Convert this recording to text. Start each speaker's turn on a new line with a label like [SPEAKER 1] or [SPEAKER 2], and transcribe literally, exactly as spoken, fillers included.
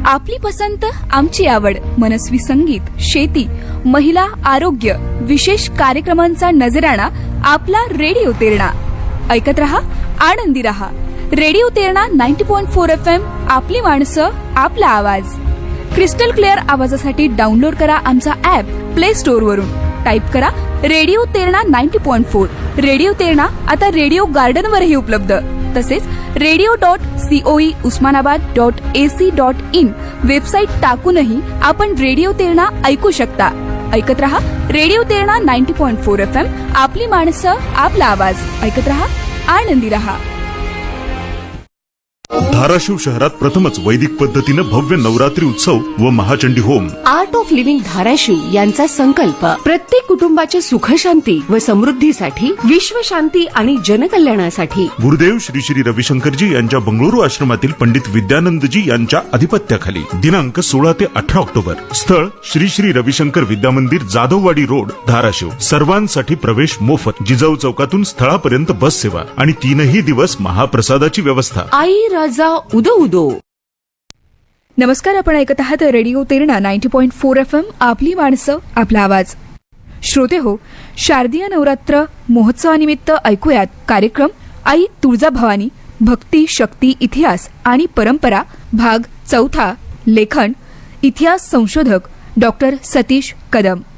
[SPEAKER 1] आपली पसंत आमची आवड, मनस्वी संगीत, शेती, महिला, आरोग्य, विशेष कार्यक्रमांचा नजराणा आपला रेडिओ तेरणा. ऐकत रहा, आनंदी रहा. Radio Terna ninety point four F M. आपली माणसं, आपला आवाज. क्रिस्टल क्लिअर आवाजासाठी डाउनलोड करा आमचा ऍप प्ले स्टोअर वरून. टाईप करा radio Terna ninety point four. Radio Terna आता रेडिओ गार्डन वरही उपलब्ध. तसेच radio dot COE Osmanabad dot AC dot in website टाकूनही आपण रेडिओ तेरणा ऐकू शकता. ऐकत रहा radio Terna ninety point four F M. आपली माणसं, आपला आवाज. ऐकत रहा, आनंदी रहा.
[SPEAKER 2] धाराशिव शहरात प्रथमच वैदिक पद्धतीनं भव्य नवरात्री उत्सव व Mahachandi home.
[SPEAKER 3] Art of living Dharashiv यांचा संकल्प प्रत्येक कुटुंबाच्या सुखशांती व समृद्धीसाठी, विश्वशांती आणि जनकल्याणासाठी.
[SPEAKER 2] गुरुदेव श्री श्री रविशंकरजी यांच्या बंगळुरू आश्रमातील पंडित विद्यानंदजी यांच्या अधिपत्याखाली दिनांक सोळा ते अठरा ऑक्टोबर. स्थळ श्री श्री रविशंकर विद्यामंदिर, जाधववाडी रोड, धाराशिव. सर्वांसाठी प्रवेश मोफत. जिजाऊ चौकातून स्थळापर्यंत बस सेवा आणि तीनही दिवस महाप्रसादाची व्यवस्था.
[SPEAKER 3] आई राजा उदो उदो.
[SPEAKER 1] नमस्कार, आपण ऐकत आहात radio Terna ninety point four F M. आपली माणसं, आपला आवाज. श्रोते हो, शारदीय नवरात्र महोत्सवानिमित्त ऐकूयात कार्यक्रम आई तुळजाभवानी, भक्ती, शक्ती, इतिहास आणि परंपरा, भाग चौथा. लेखन इतिहास संशोधक डॉक्टर सतीश कदम.